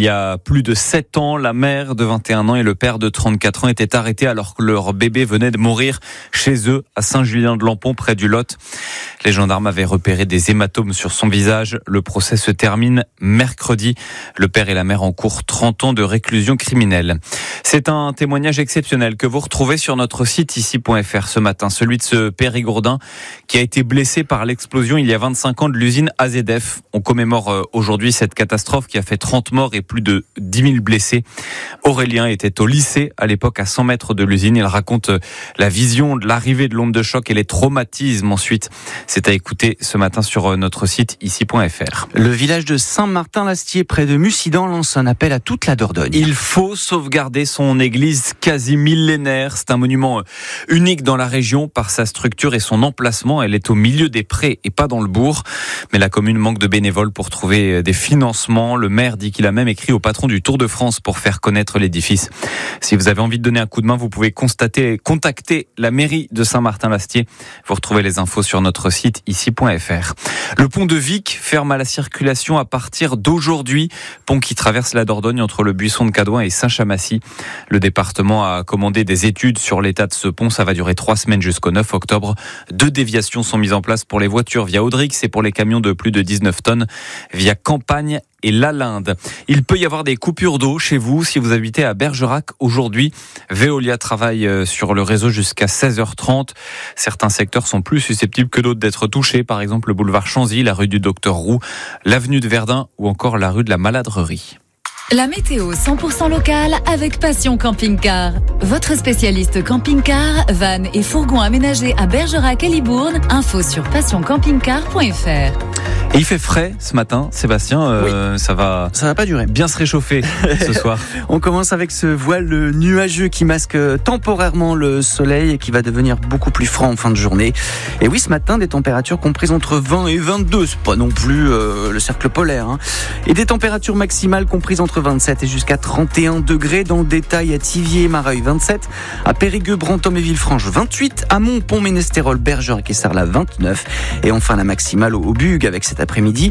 y a plus de 7 ans, la mère de 21 ans et le père de 34 ans étaient arrêtés alors que leur bébé venait de mourir chez eux à Saint-Julien-de-Lampont près du Lot. Les gendarmes avaient repéré des hématomes sur son visage. Le procès se termine mercredi. Le père et la mère encourent 30 ans de réclusion criminelle. C'est un témoignage exceptionnel que vous retrouvez sur notre site ici.fr ce matin. Celui de ce périgourdin qui a été blessé par l'explosion il y a 25 ans de l'usine AZF. On commémore aujourd'hui cette catastrophe qui a fait 30 morts et plus de 10 000 blessés. Aurélien était au lycée à l'époque à 100 mètres de l'usine. Il raconte la vision de l'arrivée de l'onde de choc et les traumatismes ensuite. C'est à écouter ce matin sur notre site ici.fr. Le village de Saint-Martin-l'Astier près de Mussidan lance un appel à toute la Dordogne. Il faut sauvegarder son église quasi millénaire. C'est un monument unique dans la région par sa structure et son emplacement. Elle est au milieu des prés et pas dans le bourg. Mais la commune manque de bénévoles pour trouver des financements. Le maire dit qu'il a même écrit au patron du Tour de France pour faire connaître l'édifice. Si vous avez envie de donner un coup de main, vous pouvez contacter la mairie de Saint-Martin-l'Astier. Vous retrouvez les infos sur notre site ici.fr. Le pont de Vic ferme à la circulation à partir d'aujourd'hui. Pont qui traverse la Dordogne entre le Buisson de Cadouin et Saint-Chamassis. Le département a commandé des études sur l'état de ce pont. Ça va durer 3 semaines jusqu'au 9 octobre. 2 déviations sont mises en place pour les voitures via Audrix et pour les camions de plus de 19 tonnes via Campagne et Lalinde. Il peut y avoir des coupures d'eau chez vous si vous habitez à Bergerac aujourd'hui. Veolia travaille sur le réseau jusqu'à 16h30. Certains secteurs sont plus susceptibles que d'autres d'être touchés. Par exemple, le boulevard Chanzy, la rue du Docteur Roux, l'avenue de Verdun ou encore la rue de la Maladrerie. La météo 100% locale avec Passion Camping-Car. Votre spécialiste camping-car, van et fourgon aménagés à Bergerac et Libourne. Info sur passioncampingcar.fr. Et il fait frais ce matin, Sébastien. Oui. Ça va pas durer. Bien se réchauffer ce soir. On commence avec ce voile nuageux qui masque temporairement le soleil et qui va devenir beaucoup plus franc en fin de journée. Et oui, ce matin, des températures comprises entre 20 et 22. C'est pas non plus le cercle polaire. Hein. Et des températures maximales comprises entre 27 et jusqu'à 31 degrés. Dans le détail, à Thiviers et Mareuil, 27. À Périgueux, Brantôme et Villefranche, 28. À Mont, Pont-Ménestérol, Bergerac et Sarlat, 29. Et enfin, la maximale au Bugue avec cet après-midi,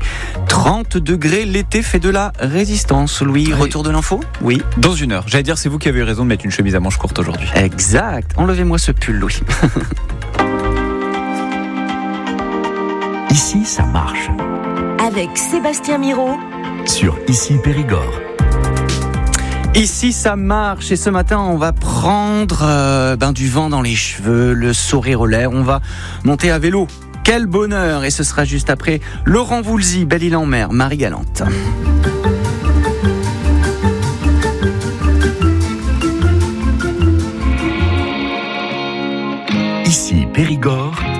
30 degrés. L'été fait de la résistance. Louis, retour de l'info ? Oui. Dans une heure. J'allais dire, c'est vous qui avez eu raison de mettre une chemise à manches courtes aujourd'hui. Exact. Enlevez-moi ce pull, Louis. Ici, ça marche. Avec Sébastien Mirault Sur Ici Périgord. Ici, ça marche. Et ce matin, on va prendre du vent dans les cheveux, le sourire aux lèvres. On va monter à vélo. Quel bonheur! Et ce sera juste après Laurent Voulzy, Belle-Île-en-Mer, Marie-Galante. Ici Périgord.